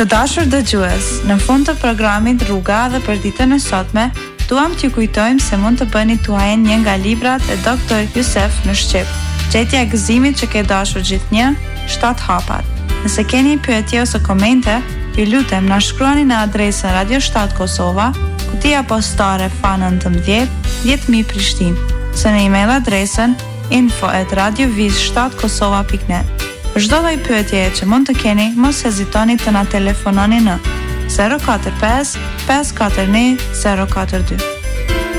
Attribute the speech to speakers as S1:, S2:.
S1: Të dashur dëgjues, në fund të programit Rruga dhe për ditën e sotme, duam t'ju kujtojmë se mund të bëni tuaj një nga librat e Dr. Jusef në shqip. Gjetja e gëzimit që ke dashur gjithnjë, 7 hapat. Nëse keni pyetje ose komente, ju lutem na shkruani në adresën Radio 7 Kosova, kutia postare F19 10000 Prishtinë, ose në email adresën info@radioviz7kosova.net. Për çdo lloj pyetjeje që mund të keni, mos hezitoni të na telefononi në 045 541 042.